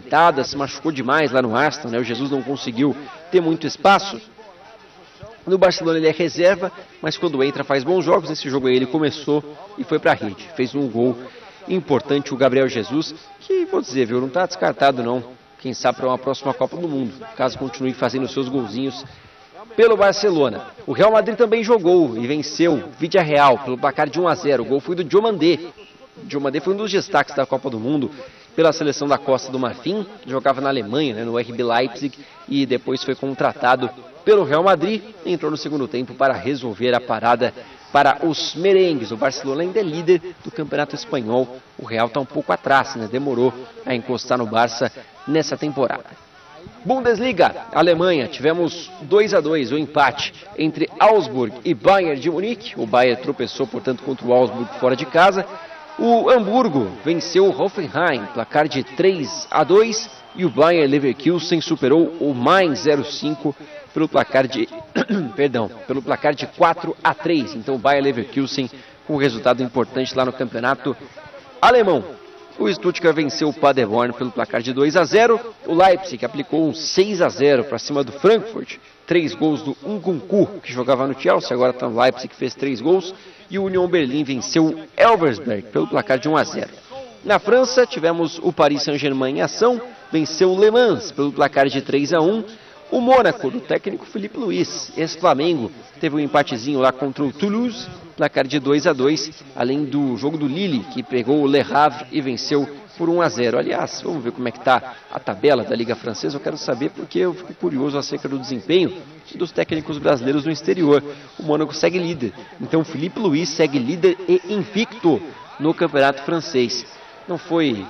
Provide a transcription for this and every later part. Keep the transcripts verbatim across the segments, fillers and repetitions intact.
deitada, se machucou demais lá no Aston, né? O Jesus não conseguiu ter muito espaço. No Barcelona ele é reserva, mas quando entra faz bons jogos. Nesse jogo aí ele começou e foi para a rede. Fez um gol importante o Gabriel Jesus, que vou dizer, viu, não está descartado não. Quem sabe para uma próxima Copa do Mundo, caso continue fazendo seus golzinhos pelo Barcelona. O Real Madrid também jogou e venceu Villarreal pelo placar de um a zero. O gol foi do Diomandé. Diomandé foi um dos destaques da Copa do Mundo pela seleção da Costa do Marfim, jogava na Alemanha, né, no R B Leipzig, e depois foi contratado pelo Real Madrid. Entrou no segundo tempo para resolver a parada para os merengues. O Barcelona ainda é líder do Campeonato Espanhol. O Real está um pouco atrás, né, demorou a encostar no Barça nessa temporada. Bundesliga, Alemanha, tivemos dois a dois, o empate entre Augsburg e Bayern de Munique. O Bayern tropeçou, portanto, contra o Augsburg fora de casa. O Hamburgo venceu o Hoffenheim, placar de três a dois, e o Bayer Leverkusen superou o Mainz zero cinco pelo placar de perdão, pelo placar de quatro a três. Então o Bayer Leverkusen com um resultado importante lá no campeonato alemão. O Stuttgart venceu o Paderborn pelo placar de dois a zero. O Leipzig aplicou um seis a zero para cima do Frankfurt. Três gols do Nkunku, que jogava no Chelsea, agora está no Leipzig, que fez três gols. E o Union Berlin venceu o Elversberg pelo placar de um a zero. Na França, tivemos o Paris Saint-Germain em ação, venceu o Le Mans pelo placar de três a um. O Mônaco, do técnico Felipe Luiz, ex-Flamengo, teve um empatezinho lá contra o Toulouse, placar de dois a dois, além do jogo do Lille, que pegou o Le Havre e venceu por um a zero. Aliás, vamos ver como é que está a tabela da Liga Francesa. Eu quero saber porque eu fico curioso acerca do desempenho dos técnicos brasileiros no exterior. O Mônaco segue líder, então Felipe Luiz segue líder e invicto no campeonato francês. Não foi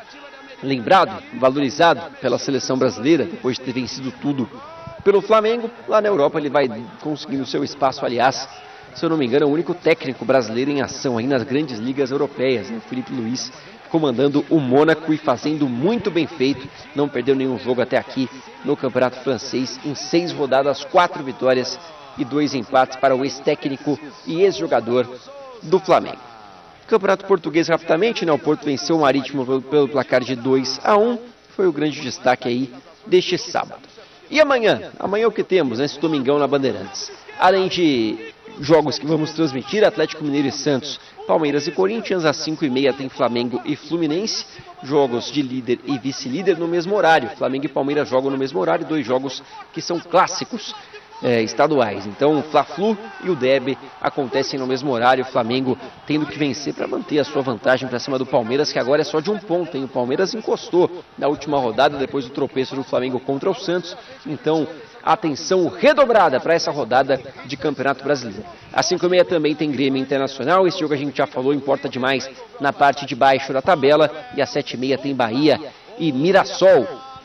lembrado, valorizado pela seleção brasileira, depois de ter vencido tudo pelo Flamengo. Lá na Europa ele vai conseguindo seu espaço, aliás, se eu não me engano, é o único técnico brasileiro em ação aí nas grandes ligas europeias, né? Felipe Luiz comandando o Mônaco e fazendo muito bem feito, não perdeu nenhum jogo até aqui no campeonato francês, em seis rodadas, quatro vitórias e dois empates para o ex-técnico e ex-jogador do Flamengo. Campeonato português rapidamente, né? O Porto venceu o Marítimo pelo, pelo placar de dois a um, foi o grande destaque aí deste sábado. E amanhã? Amanhã o que temos nesse domingão na Bandeirantes? Além de jogos que vamos transmitir, Atlético Mineiro e Santos, Palmeiras e Corinthians, às cinco e meia tem Flamengo e Fluminense, jogos de líder e vice-líder no mesmo horário. Flamengo e Palmeiras jogam no mesmo horário, dois jogos que são clássicos É, estaduais. Então o Fla-Flu e o Derby acontecem no mesmo horário, o Flamengo tendo que vencer para manter a sua vantagem para cima do Palmeiras, que agora é só de um ponto, hein? O Palmeiras encostou na última rodada depois do tropeço do Flamengo contra o Santos. Então atenção redobrada para essa rodada de Campeonato Brasileiro. Às cinco e meia também tem Grêmio Internacional, esse jogo a gente já falou, importa demais na parte de baixo da tabela. E às sete e meia tem Bahia e Mirassol.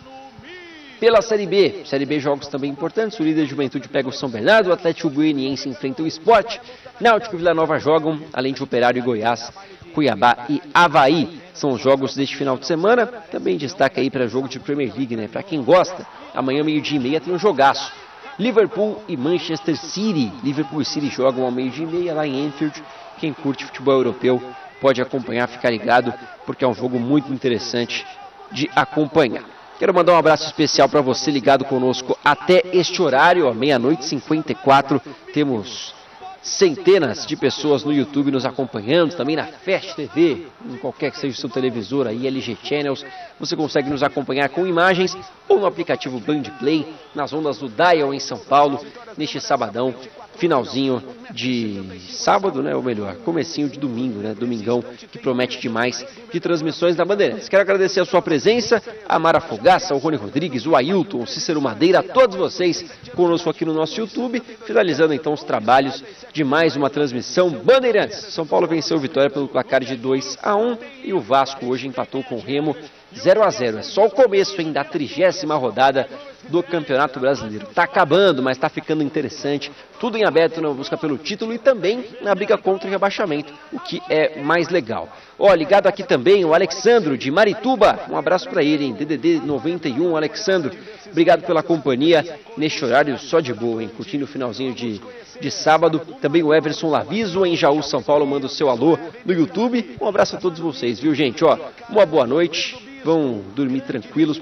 Pela Série B, Série B jogos também importantes, o líder Juventude pega o São Bernardo, o Atlético Goianiense enfrenta o Sport, Náutico e Vila Nova jogam, além de Operário e Goiás, Cuiabá e Avaí. São os jogos deste final de semana, também destaca aí para jogo de Premier League, né? Para quem gosta, amanhã meio-dia e meia tem um jogaço. Liverpool e Manchester City, Liverpool e City jogam ao meio-dia e meia lá em Anfield. Quem curte futebol europeu pode acompanhar, ficar ligado, porque é um jogo muito interessante de acompanhar. Quero mandar um abraço especial para você ligado conosco até este horário, ó, meia-noite e cinquenta e quatro. Temos centenas de pessoas no YouTube nos acompanhando, também na Fast T V, em qualquer que seja o seu televisor aí, L G Channels. Você consegue nos acompanhar com imagens ou no aplicativo Band Play, nas ondas do Dial em São Paulo, neste sabadão, finalzinho de sábado, né, ou melhor, comecinho de domingo, né, domingão, que promete demais de transmissões da Bandeirantes. Quero agradecer a sua presença, a Mara Fogaça, o Rony Rodrigues, o Ailton, o Cícero Madeira, a todos vocês conosco aqui no nosso YouTube, finalizando então os trabalhos de mais uma transmissão Bandeirantes. São Paulo venceu o Vitória pelo placar de dois a um e o Vasco hoje empatou com o Remo zero a zero. É só o começo, hein, da trigésima rodada do Campeonato Brasileiro. Está acabando, mas está ficando interessante. Tudo em aberto na busca pelo título e também na briga contra o rebaixamento, o que é mais legal. Ó, ligado aqui também o Alexandro de Marituba. Um abraço para ele, hein? D D D noventa e um, Alexandro. Obrigado pela companhia neste horário só de boa, hein? Curtindo o finalzinho de, de sábado. Também o Everson Laviso em Jaú, São Paulo, manda o seu alô no YouTube. Um abraço a todos vocês, viu, gente? Ó, uma boa noite. Vão dormir tranquilos.